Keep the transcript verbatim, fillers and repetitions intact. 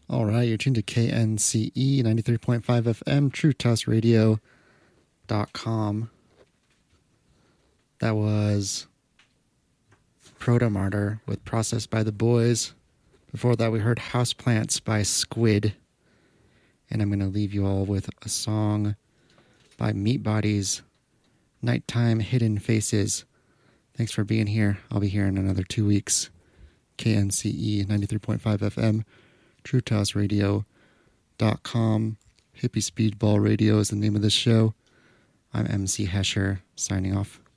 All right, you're tuned to K N C E ninety-three point five F M, true test radio dot com. That was Protomartyr with Processed by the Boys. Before that, we heard Houseplants by Squid. And I'm going to leave you all with a song by Meat Bodies, Nighttime Hidden Faces. Thanks for being here. I'll be here in another two weeks. K N C E ninety-three point five F M, true test radio dot com. Hippie Speedball Radio is the name of this show. I'm M C Hesher, signing off.